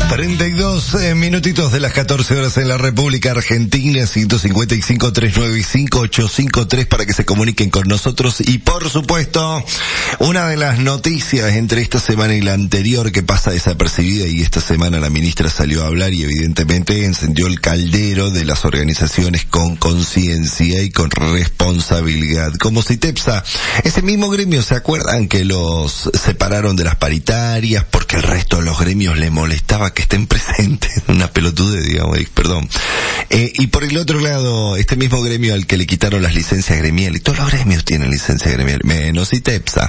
32 minutitos de las 14 horas en la República Argentina, 155-395-853 para que se comuniquen con nosotros. Y por supuesto, una de las noticias entre esta semana y la anterior que pasa desapercibida, y esta semana la ministra salió a hablar y evidentemente encendió el caldero de las organizaciones con conciencia y con responsabilidad, como CITEPSA. Ese mismo gremio, ¿se acuerdan que los separaron de las paritarias porque el resto de los gremios le molestaba que estén presentes? Una pelotude, digamos, perdón. Y por el otro lado, este mismo gremio al que le quitaron las licencias gremiales, todos los gremios tienen licencia gremial, menos CITEPSA,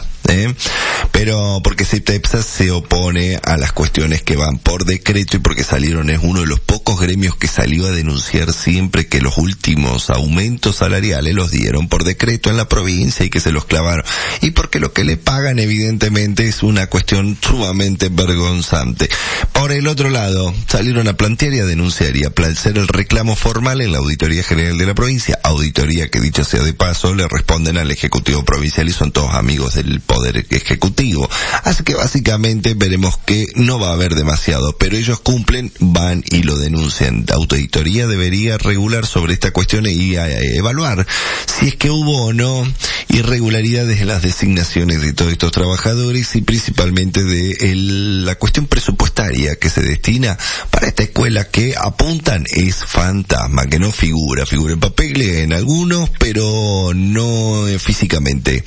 pero porque CITEPSA se opone a las cuestiones que van por decreto y porque salieron, es uno de los pocos gremios que salió a denunciar siempre que los últimos aumentos salariales los dieron por decreto en la provincia y que se los clavaron, y porque lo que le pagan evidentemente es una cuestión sumamente vergonzante. Por el otro lado, salieron a plantear y a denunciar y a hacer el reclamo formal en la Auditoría General de la provincia, auditoría que, dicho sea de paso, le responden al Ejecutivo Provincial y son todos amigos del Poder Ejecutivo. Así que básicamente veremos que no va a haber demasiado, pero ellos cumplen, van y lo denuncian. La auditoría debería regular sobre esta cuestión y evaluar si es que hubo o no irregularidades en las designaciones de todos estos trabajadores y principalmente de la cuestión presupuestaria que se destina para esta escuela, que apuntan es fantasma, que no figura en papel en algunos, pero no físicamente.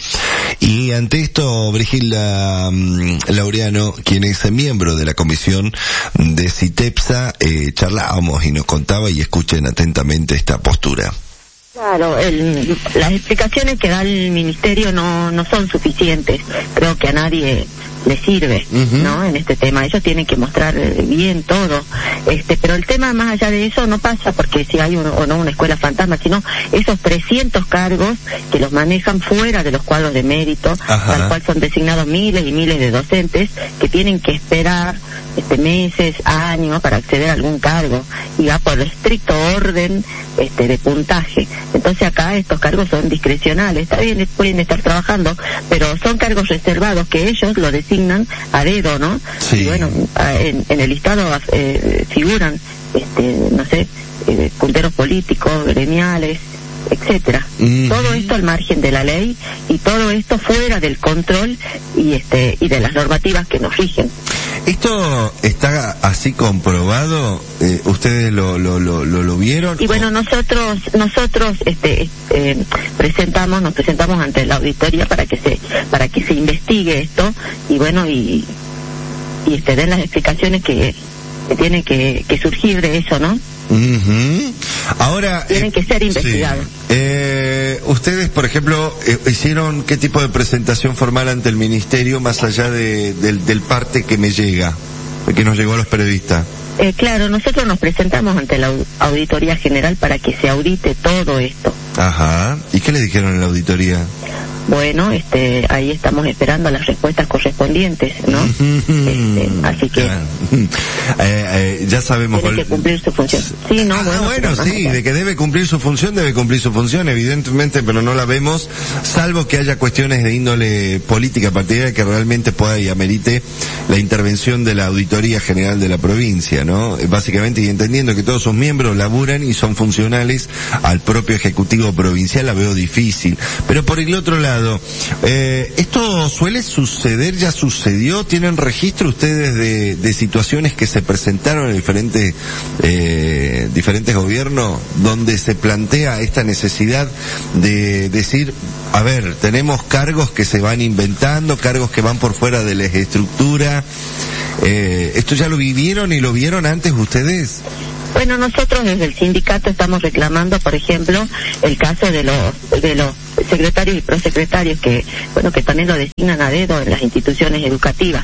Y ante esto, Brigilda Laureano, quien es miembro de la comisión de CITEPSA, charlábamos y nos contaba, y escuchen atentamente esta postura. Claro, las explicaciones que da el ministerio no son suficientes. Creo que a nadie le sirve, ¿no? En este tema ellos tienen que mostrar bien todo, pero el tema más allá de eso no pasa porque si hay o no una escuela fantasma, sino esos 300 cargos que los manejan fuera de los cuadros de mérito, tal cual son designados miles y miles de docentes que tienen que esperar meses, años para acceder a algún cargo, y va por estricto orden de puntaje. Entonces acá estos cargos son discrecionales, está bien, pueden estar trabajando, pero son cargos reservados que ellos lo designan a dedo, ¿no? Sí. Y bueno, en el listado figuran, no sé, punteros políticos, gremiales, etcétera. Todo esto al margen de la ley y todo esto fuera del control y de las normativas que nos rigen. ¿Esto está así comprobado? ¿Ustedes lo vieron? Y bueno, nosotros nos presentamos ante la auditoría para que se investigue esto y bueno, y den las explicaciones que tienen que surgir de eso, ¿no? Ahora tienen que ser investigados. Sí. Ustedes, por ejemplo, hicieron qué tipo de presentación formal ante el ministerio más allá del parte que me llega, que nos llegó a los periodistas. Claro, nosotros nos presentamos ante la Auditoría General para que se audite todo esto. Ajá. ¿Y qué le dijeron en la auditoría? Bueno, ahí estamos esperando las respuestas correspondientes, ¿no? Así que ya sabemos tiene que cumplir su función. Sí, no, bueno, sí, de que debe cumplir su función, evidentemente, pero no la vemos, salvo que haya cuestiones de índole política partidaria que realmente pueda y amerite la intervención de la Auditoría General de la provincia, ¿no? Básicamente, y entendiendo que todos sus miembros laburan y son funcionales al propio Ejecutivo Provincial, la veo difícil. Pero por el otro lado, ¿esto suele suceder? ¿Ya sucedió? ¿Tienen registro ustedes de situaciones que se presentaron en diferentes gobiernos donde se plantea esta necesidad de decir, a ver, tenemos cargos que se van inventando, cargos que van por fuera de la estructura? ¿Esto ya lo vivieron y lo vieron antes ustedes? Bueno, nosotros desde el sindicato estamos reclamando, por ejemplo, el caso de los secretarios y prosecretarios que también lo designan a dedo en las instituciones educativas.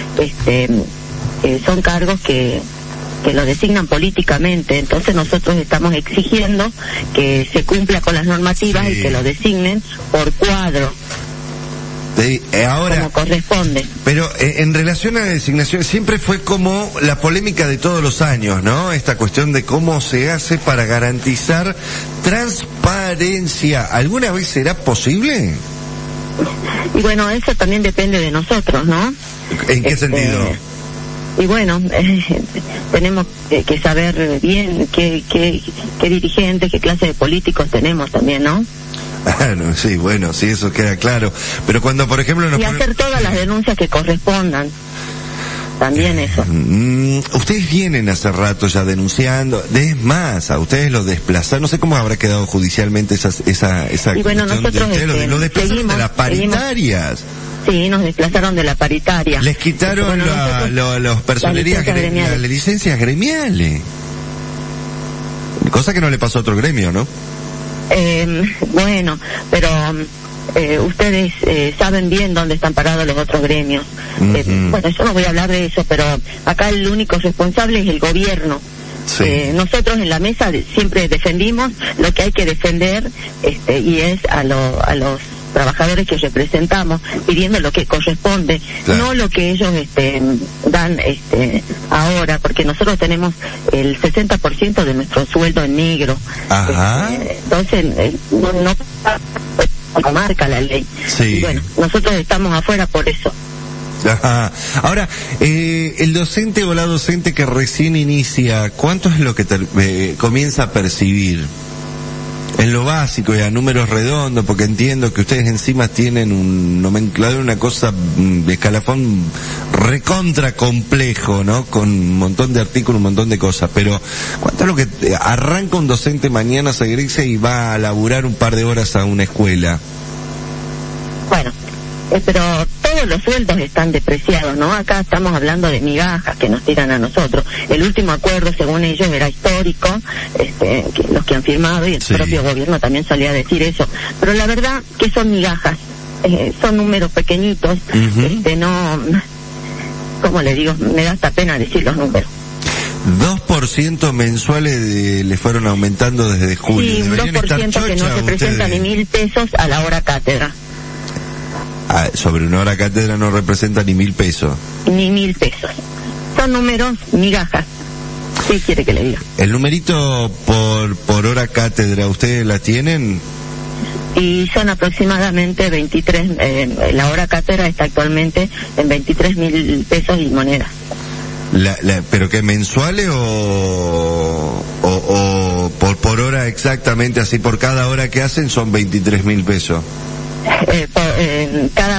Son cargos que lo designan políticamente, entonces nosotros estamos exigiendo que se cumpla con las normativas y que lo designen por cuadro. Ahora, como corresponde. Pero en relación a la designación, siempre fue como la polémica de todos los años, ¿no? Esta cuestión de cómo se hace para garantizar transparencia. ¿Alguna vez será posible? Y bueno, eso también depende de nosotros, ¿no? ¿En qué sentido? y bueno, tenemos que saber bien qué dirigentes, qué clase de políticos tenemos también, ¿no? Sí, bueno, sí, eso queda claro. Pero cuando, por ejemplo... Y hacer todas las denuncias que correspondan. También eso. Ustedes vienen hace rato ya denunciando. Es más, a ustedes los desplazaron. No sé cómo habrá quedado judicialmente esa y bueno, nosotros lo desplazaron de las paritarias. Sí, nos desplazaron de la paritaria. Les quitaron los personerías, las licencias gremiales. Cosa que no le pasó a otro gremio, ¿no? Bueno, pero ustedes saben bien dónde están parados los otros gremios. Bueno, yo no voy a hablar de eso, pero acá el único responsable es el gobierno. Sí. Nosotros en la mesa siempre defendimos lo que hay que defender, y es a los trabajadores que representamos, pidiendo lo que corresponde, claro, no lo que ellos dan ahora, porque nosotros tenemos el 60% de nuestro sueldo en negro. Ajá. Entonces no marca la ley. Sí. Y bueno, nosotros estamos afuera por eso. Ajá. Ahora, el docente o la docente que recién inicia, ¿cuánto es lo que comienza a percibir? En lo básico y a números redondos, porque entiendo que ustedes encima tienen un nomenclador, una cosa de escalafón recontra complejo, ¿no? Con un montón de artículos, un montón de cosas, pero ¿cuánto es lo que arranca un docente mañana, se egresa y va a laburar un par de horas a una escuela? Bueno, pero todos los sueldos están depreciados, ¿no? Acá estamos hablando de migajas que nos tiran a nosotros. El último acuerdo, según ellos, era histórico, los que han firmado, y el propio gobierno también salía a decir eso. Pero la verdad que son migajas, son números pequeñitos, no, ¿cómo le digo? Me da hasta pena decir los números. 2% mensuales le fueron aumentando desde julio. Sí, un 2% que no representa ni 1.000 pesos a la hora cátedra. Sobre una hora cátedra no representa ni 1.000 pesos. Ni 1.000 pesos. Son números, migajas. ¿Qué quiere que le diga? ¿El numerito por hora cátedra ustedes la tienen? Y son aproximadamente 23, la hora cátedra está actualmente en 23.000 pesos y monedas. ¿Pero qué, mensuales o por hora exactamente, así por cada hora que hacen son 23.000 pesos? Cada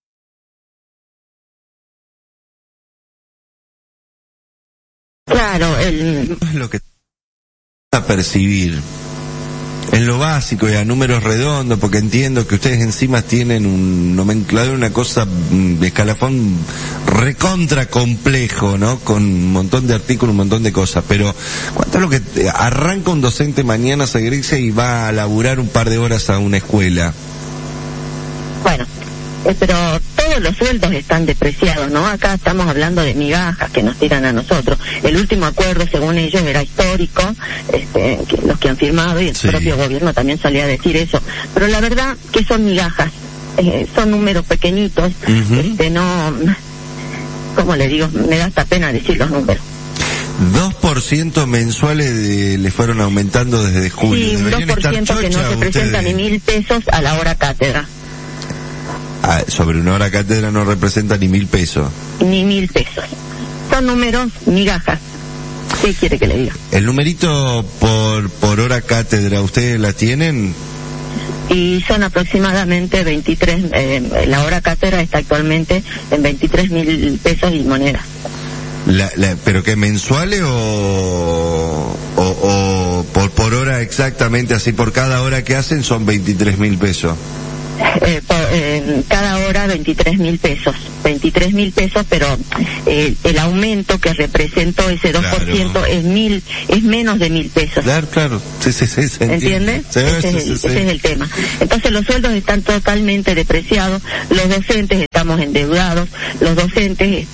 claro, lo que a percibir en lo básico y a números redondos, porque entiendo que ustedes encima tienen un nomenclador, una cosa de escalafón recontra complejo, ¿no? Con un montón de artículos, un montón de cosas, pero ¿cuánto es lo que arranca un docente mañana, se egresa y va a laburar un par de horas a una escuela? Bueno, pero todos los sueldos están depreciados, ¿no? Acá estamos hablando de migajas que nos tiran a nosotros. El último acuerdo, según ellos, era histórico, los que han firmado, y el propio gobierno también salía a decir eso. Pero la verdad que son migajas, son números pequeñitos, no, ¿cómo le digo? Me da hasta pena decir los números. 2% mensuales le fueron aumentando desde julio. Sí, un 2% que no representa ni 1.000 pesos a la hora cátedra. Sobre una hora cátedra no representa ni 1.000 pesos. Ni 1.000 pesos. Son números, migajas. ¿Qué quiere que le diga? ¿El numerito por hora cátedra ustedes la tienen? Y son aproximadamente 23, la hora cátedra está actualmente en 23.000 pesos y monedas. ¿Pero qué, mensuales o por hora exactamente, así por cada hora que hacen son 23.000 pesos? Cada hora 23.000 pesos, 23.000 pesos, pero el aumento que representó ese 2% claro, es menos de 1.000 pesos. Claro, sí, se ¿entiende? Ese es el tema. Entonces los sueldos están totalmente depreciados, los docentes estamos endeudados, los docentes,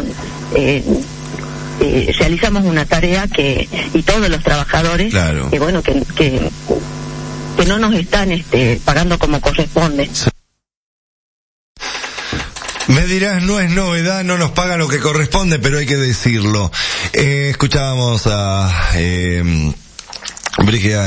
realizamos una tarea y todos los trabajadores, claro, que no nos están pagando como corresponde. Me dirás, no es novedad, no nos pagan lo que corresponde, pero hay que decirlo. Escuchábamos a Brígida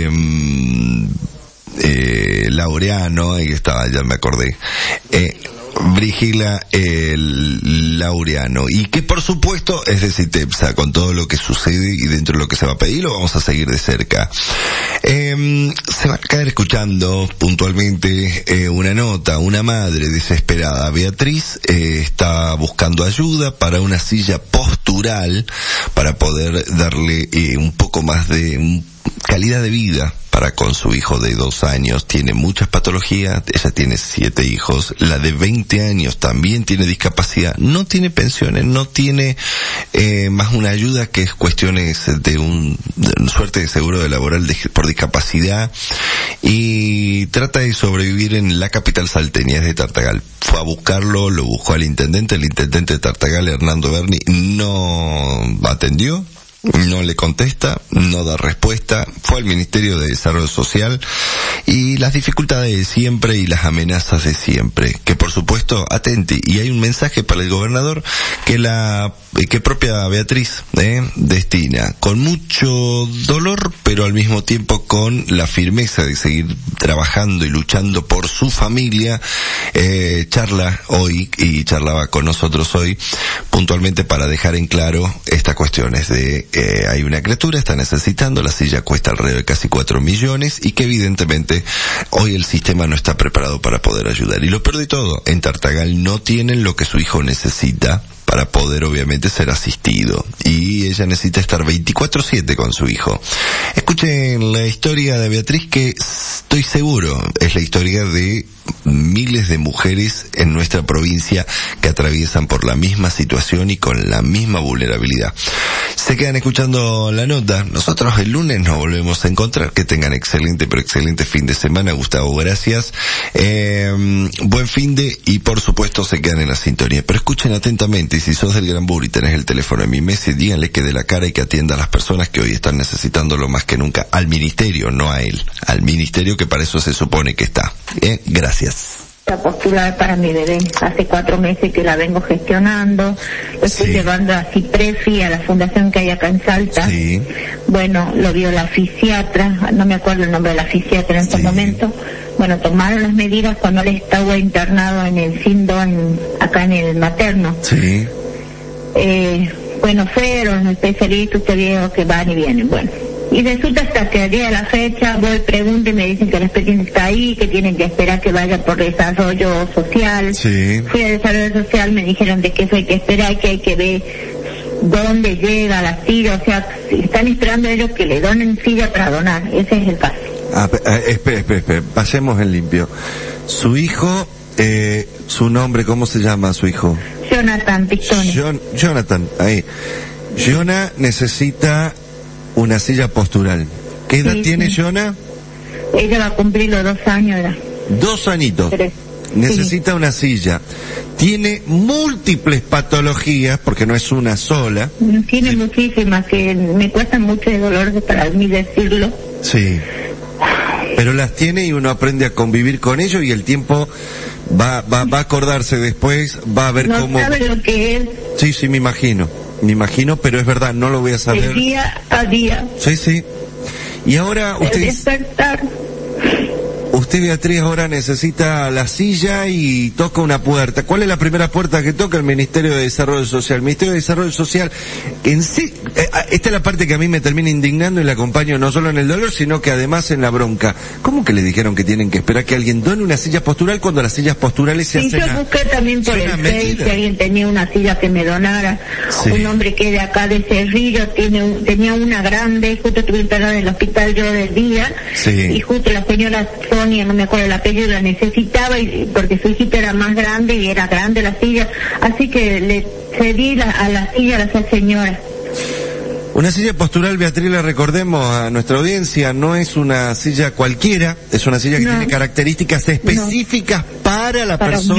Laureano, ahí estaba, ya me acordé. Brigila Laureano, y que por supuesto es de CITEPSA, con todo lo que sucede y dentro de lo que se va a pedir lo vamos a seguir de cerca. Se va a caer escuchando puntualmente una nota. Una madre desesperada, Beatriz, está buscando ayuda para una silla postural para poder darle un poco más de calidad de vida para con su hijo de 2 años. Tiene muchas patologías, ella tiene 7 hijos, la de 20 años también tiene discapacidad, no tiene pensiones, no tiene más una ayuda que es cuestiones de una suerte de seguro de laboral por discapacidad, y trata de sobrevivir en la capital salteña, es de Tartagal. Fue a buscarlo, lo buscó al intendente, el intendente de Tartagal, Hernando Berni, no atendió, no le contesta, no da respuesta. Fue al Ministerio de Desarrollo Social, y las dificultades de siempre y las amenazas de siempre, que por supuesto, atente, y hay un mensaje para el gobernador que propia Beatriz destina con mucho dolor, pero al mismo tiempo con la firmeza de seguir trabajando y luchando por su familia. Charla hoy, y charlaba con nosotros hoy puntualmente para dejar en claro estas cuestiones de hay una criatura, está necesitando, la silla cuesta alrededor de casi 4 millones, y que evidentemente hoy el sistema no está preparado para poder ayudar. Y lo peor de todo, en Tartagal no tienen lo que su hijo necesita para poder obviamente ser asistido, y ella necesita estar 24/7 con su hijo. Escuchen la historia de Beatriz, que estoy seguro es la historia de miles de mujeres en nuestra provincia que atraviesan por la misma situación y con la misma vulnerabilidad. Se quedan escuchando la nota. Nosotros el lunes nos volvemos a encontrar. Que tengan excelente fin de semana. Gustavo, gracias. Buen fin de, y por supuesto se quedan en la sintonía. Pero escuchen atentamente, y si sos del Gran Buri, tenés el teléfono en mi mesa, díganle que dé la cara y que atienda a las personas que hoy están necesitándolo más que nunca. Al ministerio, no a él. Al ministerio, que para eso se supone que está. Gracias. A postular para mi bebé. Hace 4 meses que la vengo gestionando. Lo estoy llevando a Ciprefi, a la fundación que hay acá en Salta. Sí. Bueno, lo vio la fisiatra, no me acuerdo el nombre de la fisiatra en este momento. Bueno, tomaron las medidas cuando él estaba internado en el SINDO, acá en el materno. Sí. Bueno, fueron los especialistas, usted vio que van y vienen. Bueno, y resulta hasta que llega la fecha, voy, pregunto y me dicen que el expediente está ahí, que tienen que esperar que vaya por desarrollo social. Sí. Fui a desarrollo social, me dijeron de que eso hay que esperar, que hay que ver dónde llega la silla, o sea, están esperando ellos que le donen silla para donar, ese es el caso. Espera, pasemos en limpio. Su hijo, su nombre, ¿cómo se llama su hijo? Jonathan Pistone. Jonathan, ahí. Jonah necesita una silla postural. ¿Qué edad tiene Jonah? Ella va a cumplir los 2 años ya. 2 añitos. 3. Necesita una silla. Tiene múltiples patologías, porque no es una sola. Tiene muchísimas, que me cuestan mucho de dolor para mí decirlo. Sí. Pero las tiene, y uno aprende a convivir con ello, y el tiempo va a acordarse después, va a ver cómo... No sabe lo que es. Sí, me imagino, pero es verdad, no lo voy a saber. De día a día. Sí. Y ahora usted... despertar. Usted, Beatriz, ahora necesita la silla y toca una puerta. ¿Cuál es la primera puerta que toca? El Ministerio de Desarrollo Social. El Ministerio de Desarrollo Social, en sí, esta es la parte que a mí me termina indignando, y la acompaño no solo en el dolor, sino que además en la bronca. ¿Cómo que le dijeron que tienen que esperar que alguien done una silla postural cuando las sillas posturales se hacen? Yo busqué también por el Face si alguien tenía una silla que me donara. Sí. Un hombre que de acá de Cerrillo tenía una grande, justo estuve internada en el hospital yo del día, y justo la señora Sonia, no me acuerdo el apellido, la necesitaba, y porque su hijita era más grande y era grande la silla, así que le cedí a la silla a esa señora. Una silla postural, Beatriz, le recordemos a nuestra audiencia, no es una silla cualquiera, es una silla que tiene características específicas para la persona.